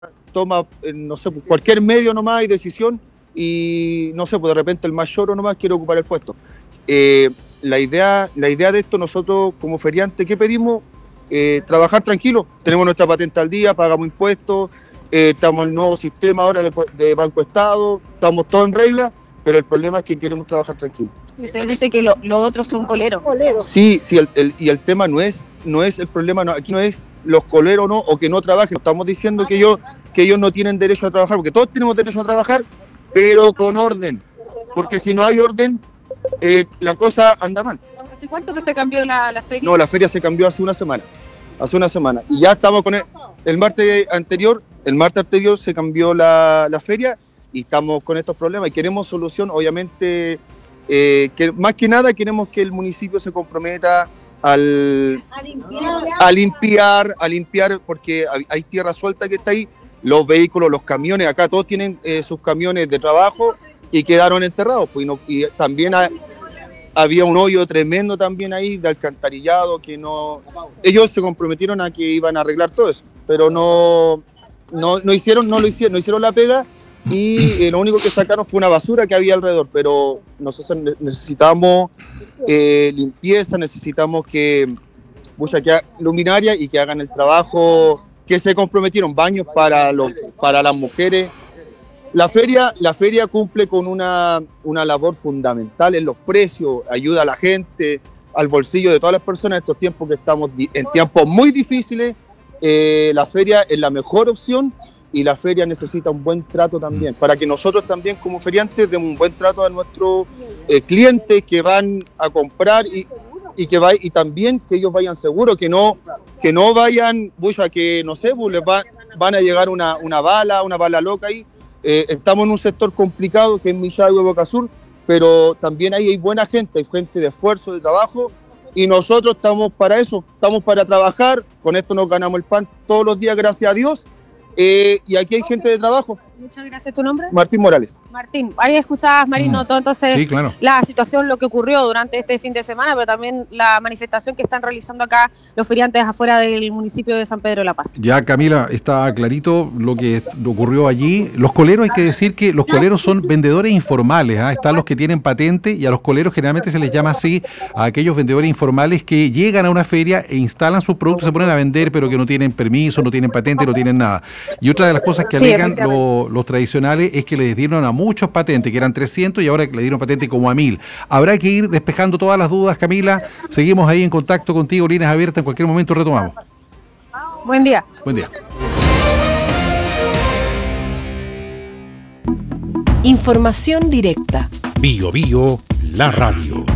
toma, no sé, cualquier medio nomás y decisión, y no sé, pues de repente el más choro nomás quiere ocupar el puesto. La idea de esto, nosotros como feriantes, ¿qué pedimos? Trabajar tranquilo, tenemos nuestra patente al día, pagamos impuestos, estamos en el nuevo sistema ahora de Banco Estado, estamos todos en regla, pero el problema es que queremos trabajar tranquilo. Usted dice que los otros son coleros. Sí, y el tema no es el problema, no, aquí no es los coleros no, o que no trabajen, no estamos diciendo que ellos no tienen derecho a trabajar, porque todos tenemos derecho a trabajar, pero con orden, porque si no hay orden, la cosa anda mal. ¿Hace cuánto que se cambió la feria? No, la feria se cambió hace una semana, y ya estamos con el martes anterior se cambió la feria, y estamos con estos problemas, y queremos solución, obviamente, que más que nada queremos que el municipio se comprometa a limpiar, porque hay tierra suelta que está ahí, los vehículos, los camiones, acá todos tienen sus camiones de trabajo y quedaron enterrados, pues, y también había un hoyo tremendo también ahí de alcantarillado que no, ellos se comprometieron a que iban a arreglar todo eso, pero no hicieron la pega, y lo único que sacaron fue una basura que había alrededor, pero nosotros necesitamos limpieza, necesitamos que luminaria, y que hagan el trabajo que se comprometieron, baños para las mujeres. La feria cumple con una labor fundamental en los precios, ayuda a la gente, al bolsillo de todas las personas en estos tiempos que estamos en tiempos muy difíciles. La feria es la mejor opción, y la feria necesita un buen trato también, para que nosotros también como feriantes demos un buen trato a nuestros clientes que van a comprar, y también que ellos vayan seguros, que no vayan, que no sé, van a llegar una bala loca ahí. Estamos en un sector complicado que es Michagüe, Boca Sur, pero también ahí hay buena gente, hay gente de esfuerzo, de trabajo, y nosotros estamos para eso, estamos para trabajar, con esto nos ganamos el pan todos los días, gracias a Dios. Y aquí hay gente de trabajo. Muchas gracias. ¿Tu nombre? Martín Morales. Martín, ahí escuchabas, Marino, todo entonces Sí, claro. La situación, lo que ocurrió durante este fin de semana, pero también la manifestación que están realizando acá los feriantes afuera del municipio de San Pedro de la Paz. Ya, Camila, está clarito lo que ocurrió allí. Los coleros, hay que decir que los coleros son vendedores informales, ¿eh? Están los que tienen patente, y a los coleros generalmente se les llama así a aquellos vendedores informales que llegan a una feria e instalan sus productos, se ponen a vender, pero que no tienen permiso, no tienen patente, no tienen nada. Y otra de las cosas que alegan los tradicionales es que les dieron a muchos patentes, que eran 300, y ahora le dieron patente como a 1000. Habrá que ir despejando todas las dudas, Camila. Seguimos ahí en contacto contigo, líneas abiertas, en cualquier momento retomamos. Buen día. Buen día. Información directa. Bio Bio, la radio.